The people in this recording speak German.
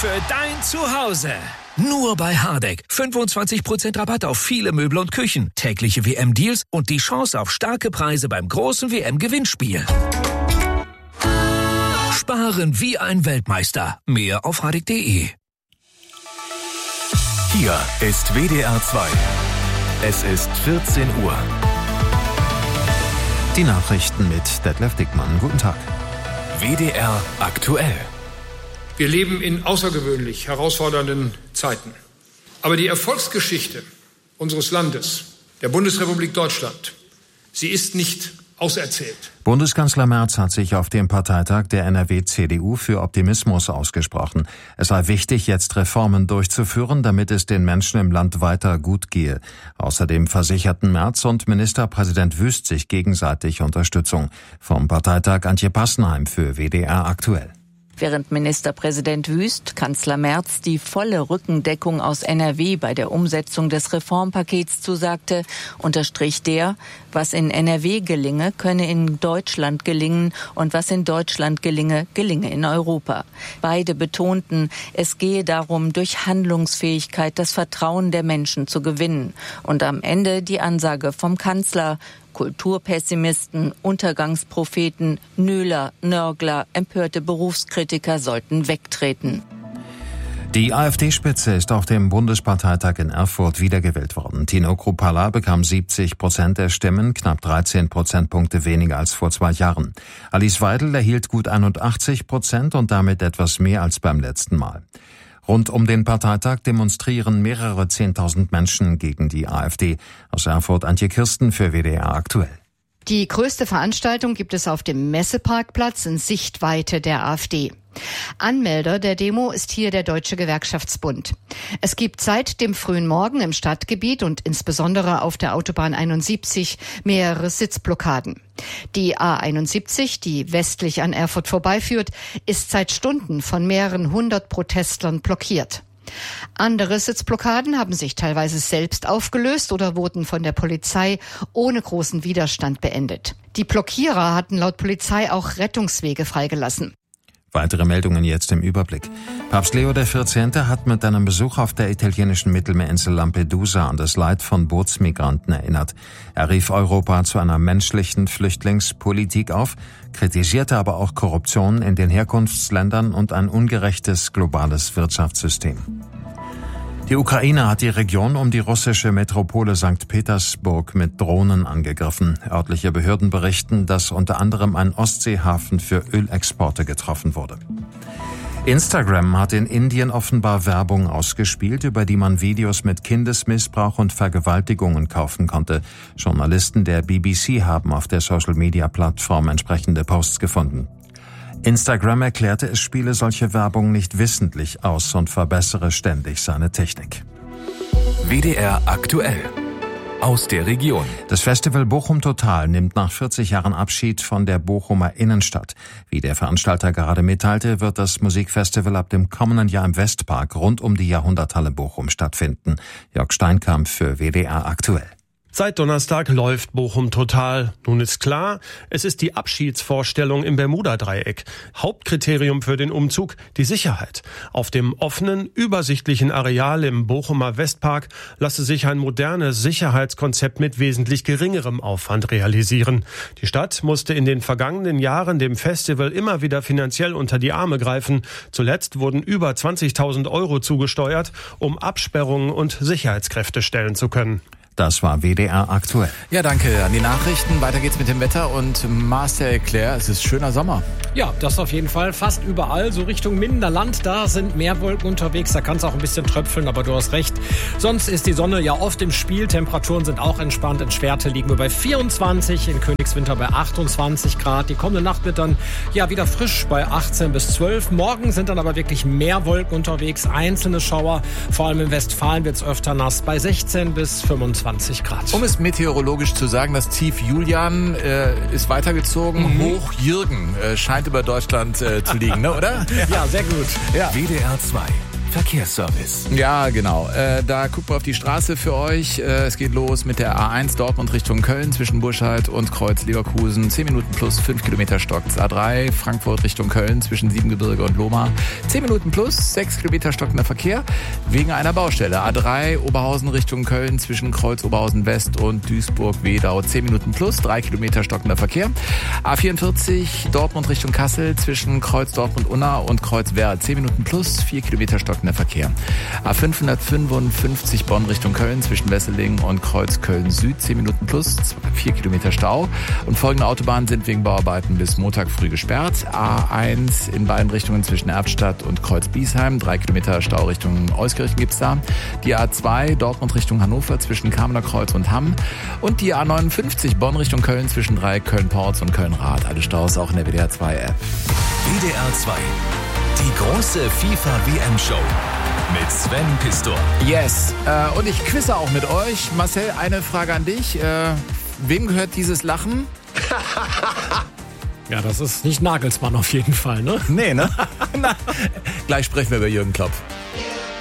für dein Zuhause. Nur bei Hardegg. 25% Rabatt auf viele Möbel und Küchen, tägliche WM-Deals und die Chance auf starke Preise beim großen WM-Gewinnspiel. Sparen wie ein Weltmeister. Mehr auf hardegg.de. Hier ist WDR 2. Es ist 14 Uhr. Die Nachrichten mit Detlef Dickmann. Guten Tag. WDR aktuell. Wir leben in außergewöhnlich herausfordernden Zeiten. Aber die Erfolgsgeschichte unseres Landes, der Bundesrepublik Deutschland, sie ist nicht auserzählt. Bundeskanzler Merz hat sich auf dem Parteitag der NRW-CDU für Optimismus ausgesprochen. Es sei wichtig, jetzt Reformen durchzuführen, damit es den Menschen im Land weiter gut gehe. Außerdem versicherten Merz und Ministerpräsident Wüst sich gegenseitig Unterstützung. Vom Parteitag Antje Passenheim für WDR aktuell. Während Ministerpräsident Wüst Kanzler Merz die volle Rückendeckung aus NRW bei der Umsetzung des Reformpakets zusagte, unterstrich der, was in NRW gelinge, könne in Deutschland gelingen und was in Deutschland gelinge, gelinge in Europa. Beide betonten, es gehe darum, durch Handlungsfähigkeit das Vertrauen der Menschen zu gewinnen. Und am Ende die Ansage vom Kanzler: Kulturpessimisten, Untergangspropheten, Nöler, Nörgler, empörte Berufskritiker sollten wegtreten. Die AfD-Spitze ist auf dem Bundesparteitag in Erfurt wiedergewählt worden. Tino Kruppalla bekam 70% der Stimmen, knapp 13 Prozentpunkte weniger als vor 2 Jahren. Alice Weidel erhielt gut 81% und damit etwas mehr als beim letzten Mal. Rund um den Parteitag demonstrieren mehrere 10.000 Menschen gegen die AfD. Aus Erfurt Antje Kirsten für WDR aktuell. Die größte Veranstaltung gibt es auf dem Messeparkplatz in Sichtweite der AfD. Anmelder der Demo ist hier der Deutsche Gewerkschaftsbund. Es gibt seit dem frühen Morgen im Stadtgebiet und insbesondere auf der Autobahn 71 mehrere Sitzblockaden. Die A71, die westlich an Erfurt vorbeiführt, ist seit Stunden von mehreren 100 Protestlern blockiert. Andere Sitzblockaden haben sich teilweise selbst aufgelöst oder wurden von der Polizei ohne großen Widerstand beendet. Die Blockierer hatten laut Polizei auch Rettungswege freigelassen. Weitere Meldungen jetzt im Überblick. Papst Leo XIV. Hat mit einem Besuch auf der italienischen Mittelmeerinsel Lampedusa an das Leid von Bootsmigranten erinnert. Er rief Europa zu einer menschlichen Flüchtlingspolitik auf, kritisierte aber auch Korruption in den Herkunftsländern und ein ungerechtes globales Wirtschaftssystem. Die Ukraine hat die Region um die russische Metropole St. Petersburg mit Drohnen angegriffen. Örtliche Behörden berichten, dass unter anderem ein Ostseehafen für Ölexporte getroffen wurde. Instagram hat in Indien offenbar Werbung ausgespielt, über die man Videos mit Kindesmissbrauch und Vergewaltigungen kaufen konnte. Journalisten der BBC haben auf der Social-Media-Plattform entsprechende Posts gefunden. Instagram erklärte, es spiele solche Werbung nicht wissentlich aus und verbessere ständig seine Technik. WDR aktuell. Aus der Region. Das Festival Bochum Total nimmt nach 40 Jahren Abschied von der Bochumer Innenstadt. Wie der Veranstalter gerade mitteilte, wird das Musikfestival ab dem kommenden Jahr im Westpark rund um die Jahrhunderthalle Bochum stattfinden. Jörg Steinkamp für WDR aktuell. Seit Donnerstag läuft Bochum Total. Nun ist klar, es ist die Abschiedsvorstellung im Bermuda-Dreieck. Hauptkriterium für den Umzug, die Sicherheit. Auf dem offenen, übersichtlichen Areal im Bochumer Westpark lasse sich ein modernes Sicherheitskonzept mit wesentlich geringerem Aufwand realisieren. Die Stadt musste in den vergangenen Jahren dem Festival immer wieder finanziell unter die Arme greifen. Zuletzt wurden über 20.000 € zugesteuert, um Absperrungen und Sicherheitskräfte stellen zu können. Das war WDR aktuell. Ja, danke an die Nachrichten. Weiter geht's mit dem Wetter und Marcel Claire, es ist schöner Sommer. Ja, das auf jeden Fall. Fast überall. So Richtung Minderland, da sind mehr Wolken unterwegs. Da kann es auch ein bisschen tröpfeln, aber du hast recht. Sonst ist die Sonne ja oft im Spiel. Temperaturen sind auch entspannt. In Schwerte liegen wir bei 24, in Königswinter bei 28 Grad. Die kommende Nacht wird dann ja wieder frisch bei 18 bis 12. Morgen sind dann aber wirklich mehr Wolken unterwegs. Einzelne Schauer. Vor allem in Westfalen wird es öfter nass bei 16 bis 25 Grad. Um es meteorologisch zu sagen, das Tief Julian ist weitergezogen. Hoch Jürgen scheint über Deutschland zu liegen, ne, oder? Ja, sehr gut. Ja. WDR 2. Verkehrsservice. Ja, genau. Da guckt man auf die Straße für euch. Es geht los mit der A1 Dortmund Richtung Köln zwischen Burscheid und Kreuz Leverkusen. 10 Minuten plus 5 Kilometer stockt. A3 Frankfurt Richtung Köln zwischen Siebengebirge und Lohmar. 10 Minuten plus 6 Kilometer stockender Verkehr wegen einer Baustelle. A3 Oberhausen Richtung Köln zwischen Kreuz Oberhausen West und Duisburg-Wedau. 10 Minuten plus 3 Kilometer stockender Verkehr. A44 Dortmund Richtung Kassel zwischen Kreuz Dortmund-Unna und Kreuz Werl. 10 Minuten plus 4 Kilometer stockender Verkehr. A555 Bonn Richtung Köln zwischen Wesseling und Kreuz Köln Süd. 10 Minuten plus 4 Kilometer Stau. Und folgende Autobahnen sind wegen Bauarbeiten bis Montag früh gesperrt. A1 in beiden Richtungen zwischen Erftstadt und Kreuz Biesheim. 3 Kilometer Stau Richtung Euskirchen gibt's da. Die A2 Dortmund Richtung Hannover zwischen Kamener Kreuz und Hamm. Und die A59 Bonn Richtung Köln zwischen Dreieck Köln-Porz und Köln-Rath. Alle Staus auch in der WDR 2 App. WDR 2. Die große FIFA-WM-Show mit Sven Pistor. Yes. Und ich quizze auch mit euch. Marcel, eine Frage an dich. Wem gehört dieses Lachen? Ja, das ist nicht Nagelsmann auf jeden Fall, ne? Nee, ne? Gleich sprechen wir über Jürgen Klopp.